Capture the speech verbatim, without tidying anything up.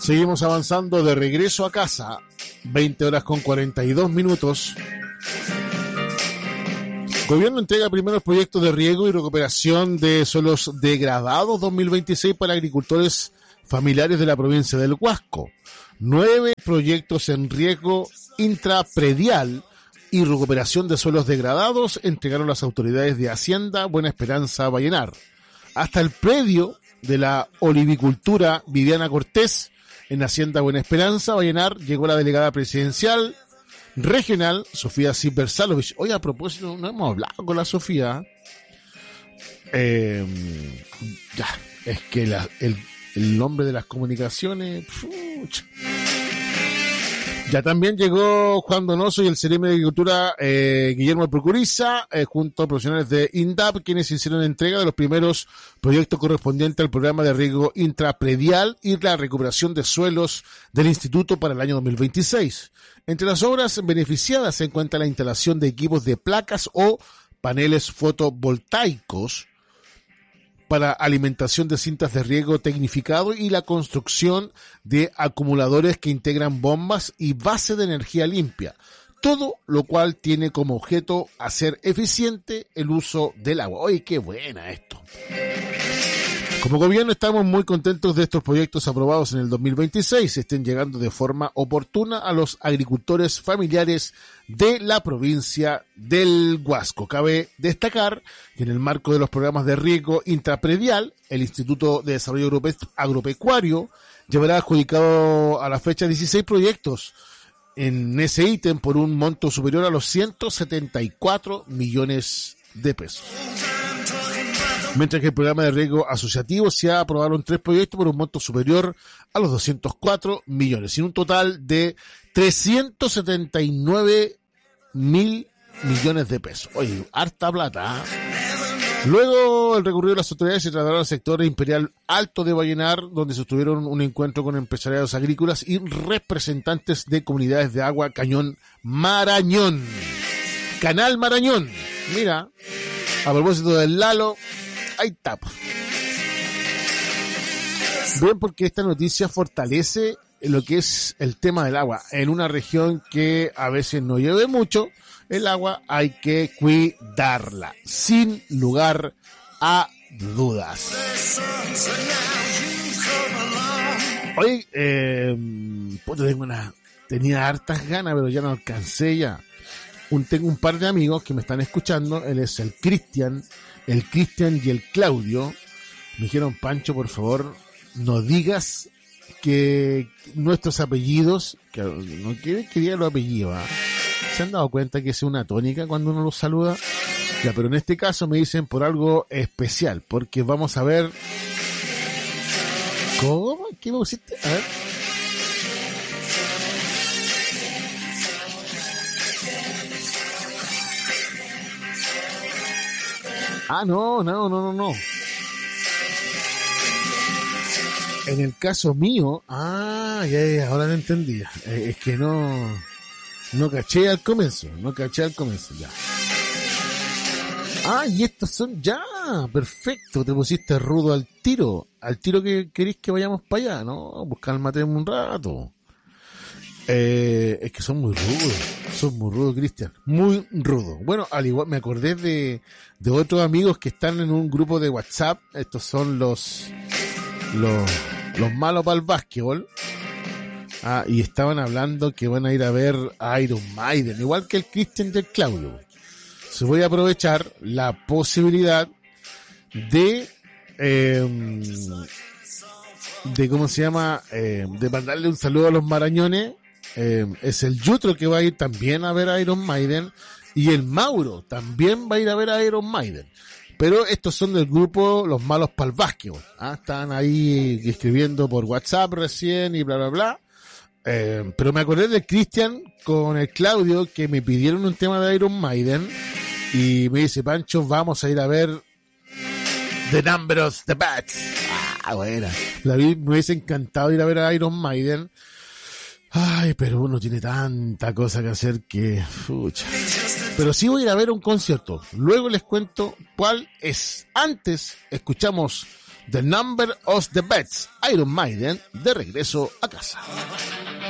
Seguimos avanzando de regreso a casa, veinte horas con cuarenta y dos minutos. Gobierno entrega primeros proyectos de riego y recuperación de suelos degradados dos mil veintiséis para agricultores familiares de la provincia del Huasco. Nueve proyectos en riego intrapredial y recuperación de suelos degradados entregaron las autoridades de Hacienda Buena Esperanza Vallenar. Hasta el predio de la olivicultura Viviana Cortés en Hacienda Buena Esperanza Vallenar llegó la delegada presidencial regional Sofía Silversalovich. Oye, a propósito, no hemos hablado con la Sofía. Eh, ya, es que la, el, el nombre de las comunicaciones... Pucha. Ya también llegó Juan Donoso y el Ceremi de Agricultura eh, Guillermo Procuriza, eh, junto a profesionales de INDAP, quienes hicieron entrega de los primeros proyectos correspondientes al programa de riego intrapredial y la recuperación de suelos del Instituto para el año dos mil veintiséis. Entre las obras beneficiadas se encuentra la instalación de equipos de placas o paneles fotovoltaicos para alimentación de cintas de riego tecnificado y la construcción de acumuladores que integran bombas y base de energía limpia. Todo lo cual tiene como objeto hacer eficiente el uso del agua. ¡Oye, qué buena esto! Como gobierno estamos muy contentos de estos proyectos aprobados en el dos mil veintiséis. Estén llegando de forma oportuna a los agricultores familiares de la provincia del Huasco. Cabe destacar que en el marco de los programas de riego intrapredial, el Instituto de Desarrollo Agropecuario llevará adjudicado a la fecha dieciséis proyectos en ese ítem por un monto superior a los ciento setenta y cuatro millones de pesos. Mientras que el programa de riego asociativo se aprobaron tres proyectos por un monto superior a los doscientos cuatro millones, sin un total de trescientos setenta y nueve mil millones de pesos. Oye, harta plata, ¿eh? Luego el recorrido de las autoridades se trasladaron al sector Imperial Alto de Vallenar, donde sostuvieron un encuentro con empresarios agrícolas y representantes de comunidades de agua Cañón Marañón. Canal Marañón. Mira, a propósito del Lalo, ahí está. Bien, porque esta noticia fortalece lo que es el tema del agua. En una región que a veces no llueve mucho, el agua hay que cuidarla, sin lugar a dudas. Oye, eh, pues tengo una, tenía hartas ganas, pero ya no alcancé ya. Un, tengo un par de amigos que me están escuchando. Él es el Cristian, el Cristian y el Claudio. Me dijeron, Pancho, por favor, no digas que nuestros apellidos, que no quiere que diga los apellidos, ¿eh? ¿Se han dado cuenta que es una tónica cuando uno los saluda? Ya, pero en este caso me dicen por algo especial, porque vamos a ver... ¿Cómo? ¿Qué me pusiste? A ver. Ah, no, no, no, no, no. En el caso mío, ah, ya, ya, ahora lo entendí. Eh, es que no, no caché al comienzo, no caché al comienzo, ya. Ah, y estos son, ya, perfecto, te pusiste rudo al tiro, al tiro que querés que vayamos para allá, ¿no? Buscar el mate un rato. Eh, es que son muy rudos, son muy rudos, Cristian, muy rudos. Bueno, al igual me acordé de, de otros amigos que están en un grupo de WhatsApp. Estos son los, los, los malos para el básquetbol. Ah, y estaban hablando que van a ir a ver a Iron Maiden, igual que el Cristian y el Claudio. Se voy a aprovechar la posibilidad de, eh, de cómo se llama, eh, de mandarle un saludo a los marañones. Eh, es el Yutro que va a ir también a ver a Iron Maiden, y el Mauro también va a ir a ver a Iron Maiden. Pero estos son del grupo Los Malos para el Básquetbol. ¿Ah? Están ahí escribiendo por WhatsApp recién y bla bla bla. Eh, pero me acordé del Cristian con el Claudio, que me pidieron un tema de Iron Maiden y me dice, Pancho, vamos a ir a ver The Number of the Bats. Ah, bueno, David, me hubiese encantado ir a ver a Iron Maiden. Ay, pero uno tiene tanta cosa que hacer que... Pucha. Pero sí voy a ir a ver un concierto. Luego les cuento cuál es. Antes, escuchamos The Number of the Beds, Iron Maiden, de regreso a casa.